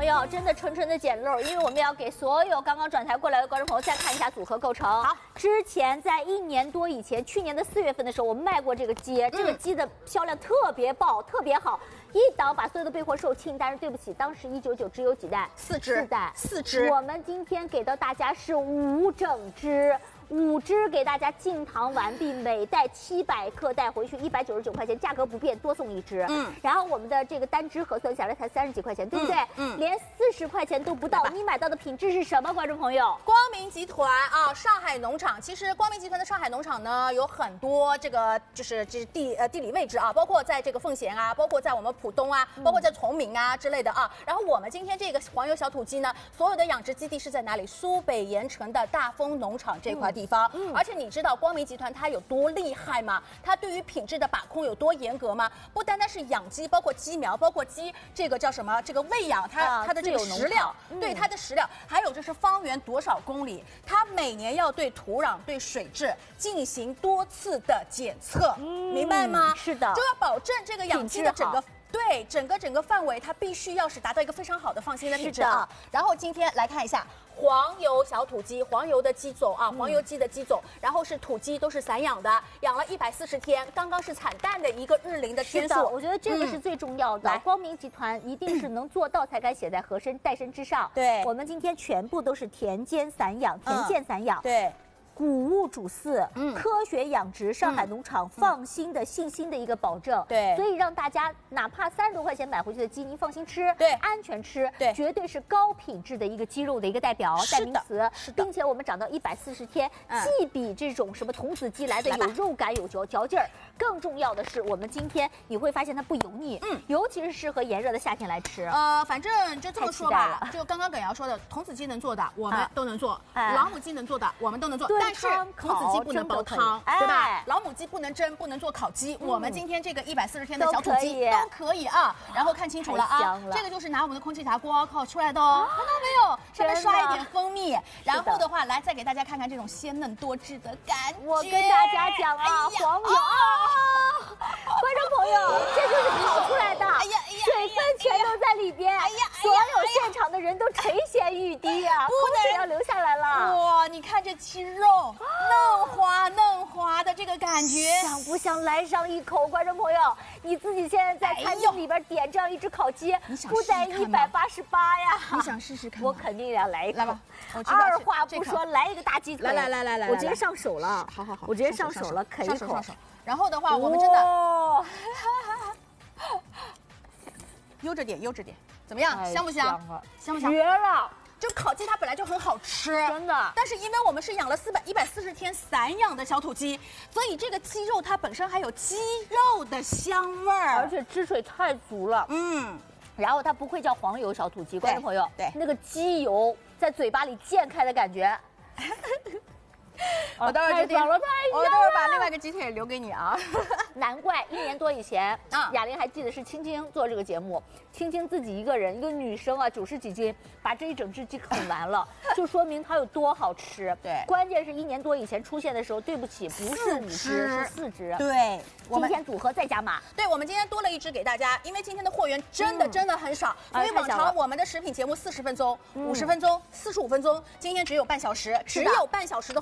友，真的纯纯的捡漏，因为我们要给所有刚刚转台过来的观众朋友再看一下组合构成。好，之前在1年多以前，去年的4月份的时候，我们卖过这个鸡，这个鸡的销量特别爆，特别好，一档把所有的备货售罄。但是对不起，当时199只有几袋 ？4只，4只。 我们今天给到大家是5整只。5只给大家进堂完毕，每袋700克带回去199块钱，价格不变，多送1只。然后我们的这个单只核算下来才30几块钱，对不对？连40块钱都不到。你买到的品质是什么，观众朋友？ 光明集团啊，上海农场。其实光明集团的上海农场呢，有很多这个就是地理位置啊，包括在这个奉贤啊，包括在我们浦东啊，包括在崇明啊之类的啊。然后我们今天这个黄油小土鸡呢，所有的养殖基地是在哪里？苏北盐城的大丰农场这块地方。而且你知道光明集团它有多厉害吗？它对于品质的把控有多严格吗？不单单是养鸡，包括鸡苗，包括鸡这个叫什么？这个喂养它的这个食料，对它的食料，还有就是方圆多少公里，它每年要对土壤、对水质进行多次的检测，明白吗？ 是的， 就要保证这个养鸡的整个。对整个范围，它必须要是达到一个非常好的放心的品质啊。然后今天来看一下黄油小土鸡，黄油的鸡种啊，黄油鸡的鸡种，然后是土鸡，都是散养的，养了140天，刚刚是产蛋的一个日龄的天数。 我觉得这个是最重要的。光明集团一定是能做到，才敢写在和珅代身之上。 对， 我们今天全部都是田间散养，田间散养。 对。 谷物主饲，科学养殖，上海农场放心的、信心的一个保证。 对， 所以让大家哪怕30多块钱买回去的鸡，您放心吃， 对， 安全吃， 对， 绝对是高品质的一个鸡肉的一个代表代名词。并且我们长到140天，既比这种什么童子鸡来的有肉感、有嚼劲儿。更重要的是，我们今天你会发现它不油腻，尤其是适合炎热的夏天来吃。 反正就这么说吧，就刚刚耿瑶说的，童子鸡能做的我们都能做，老母鸡能做的我们都能做，但是童子鸡不能煲汤，对吧？老母鸡不能蒸，不能做烤鸡。我们今天这个140天的小土鸡都可以啊。然后看清楚了啊，这个就是拿我们的空气炸锅烤出来的哦，看到没有？上面刷一点蜂蜜，然后的话，来再给大家看看这种鲜嫩多汁的感觉。 我跟大家讲啊，黄油。观众朋友，这就是烤出来的，水分全都在里边，所有现场的人都垂涎欲滴啊，口水要流下来了。 哇，你看这鸡肉嫩滑的这个感觉， 想不想来上一口？观众朋友，你自己现在在餐厅里边点这样一只烤鸡，不得188呀？ 你想试试看？ 我肯定要来一口。 来吧， 二话不说，来一个大鸡腿。 来， 我直接上手了。 好， 我直接上手了，啃一口。 然后的话，我们真的悠着点，怎么样？香不香？香不香？ 绝了！ 就烤鸡它本来就很好吃， 真的。 但是因为我们是养了140天散养的小土鸡，所以这个鸡肉它本身还有鸡肉的香味儿， 而且汁水太足了。然后它不会叫黄油小土鸡，观众朋友，对，那个鸡油在嘴巴里溅开的感觉。 我待会儿太香了， 我待会儿把另外一个鸡腿留给你啊。 难怪1年多以前雅玲还记得是青青做这个节目，青青自己一个人，一个女生啊，90几斤，把这一整只鸡啃完了，就说明它有多好吃。 对， 关键是1年多以前出现的时候，对不起，不是5只，是4只。 对， 今天组合再加码。 对，我们今天多了1只给大家，因为今天的货源真的很少，因为往常我们的食品节目40分钟、50分钟、45分钟，今天只有半小时，只有半小时的。